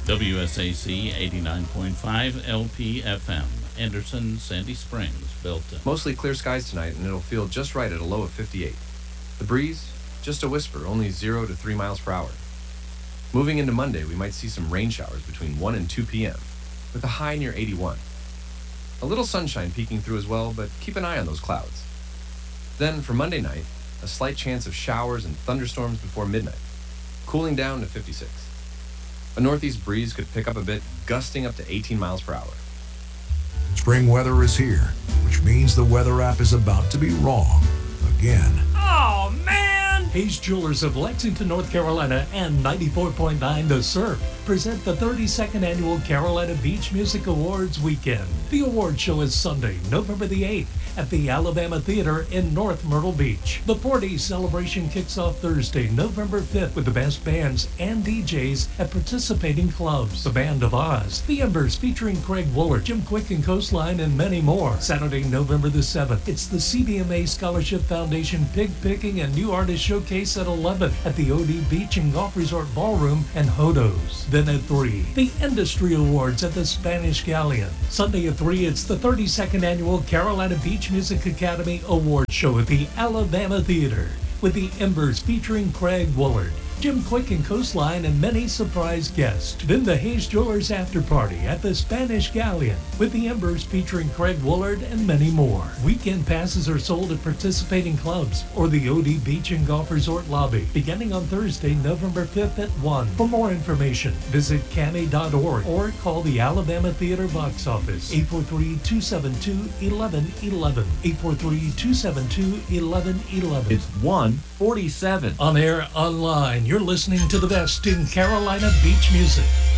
WSAC 89.5 LPFM, Anderson, Sandy Springs, Belton. Mostly clear skies tonight, and it'll feel just right at a low of 58. The breeze, just a whisper, only 0 to 3 miles per hour. Moving into Monday, we might see some rain showers between 1 and 2 p.m., with a high near 81. A little sunshine peeking through as well, but keep an eye on those clouds. Then, for Monday night, a slight chance of showers and thunderstorms before midnight, cooling down to 56. A northeast breeze could pick up a bit, gusting up to 18 miles per hour. Spring weather is here, which means the weather app is about to be wrong again. Oh, man! Hayes Jewelers of Lexington, North Carolina and 94.9 The Surf present the 32nd Annual Carolina Beach Music Awards Weekend. The award show is Sunday, November the 8th at the Alabama Theater in North Myrtle Beach. The 4-day celebration kicks off Thursday, November 5th with the best bands and DJs at participating clubs. The Band of Oz, The Embers featuring Craig Woolard, Jim Quick and Coastline, and many more. Saturday, November the 7th, it's the CBMA Scholarship Foundation Pig Picking and New Artist Showcase at 11 at the OD Beach and Golf Resort Ballroom and Hodos. Then at 3, the Industry Awards at the Spanish Galleon. Sunday at 3, it's the 32nd Annual Carolina Beach Music Academy Award Show at the Alabama Theater with the Embers featuring Craig Woolard, Jim Quick and Coastline, and many surprise guests. Then the Hayes Jewelers After Party at the Spanish Galleon with the Embers featuring Craig Woolard and many more. Weekend passes are sold at participating clubs or the OD Beach and Golf Resort lobby beginning on Thursday, November 5th at 1. For more information, visit cami.org or call the Alabama Theater box office 843-272-1111. 843-272-1111. It's 147. On air, online, you're listening to the best in Carolina beach music.